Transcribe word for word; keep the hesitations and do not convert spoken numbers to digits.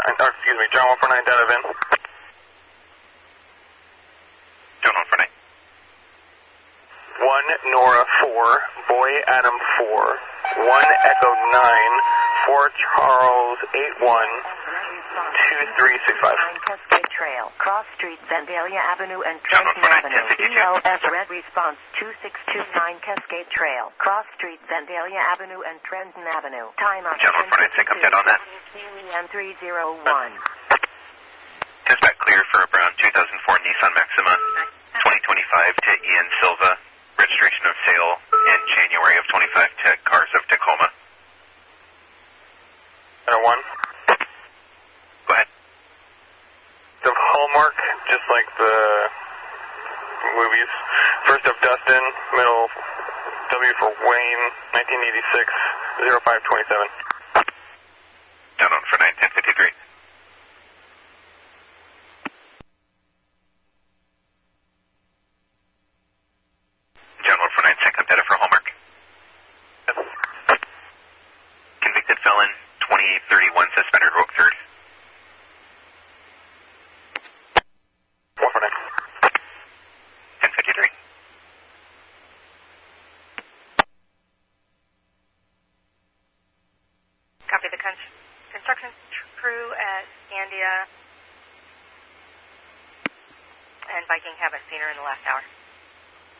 Uh, excuse me, John one four nine, data Vin. John one four nine. one Nora four, Boy Adam four, one Echo nine, four Charles eight one, two three six five. Cascade Trail, Cross Street, Vandalia Avenue, and Trenton Avenue. E L S red response two six two nine Cascade Trail, Cross Street, Vandalia Avenue, and Trenton Avenue. Time up. John one four nine, sync up dead on that. M three zero one. Test back clear for a brown two thousand four Nissan Maxima, twenty twenty-five to Ian Silva, registration of sale in January of twenty-five to Cars of Tacoma. Data one. Go ahead. The hallmark, just like the movies. First of Dustin, middle W for Wayne, nineteen eighty-six, oh five twenty-seven. Down on for nine ten fifty-three. John one four nine, second data for hallmark. Convicted felon, twenty-eight thirty-one, suspended rogue third. one four nine. ten fifty-three. Copy the con construction crew at Scandia and Viking haven't seen her in the last hour.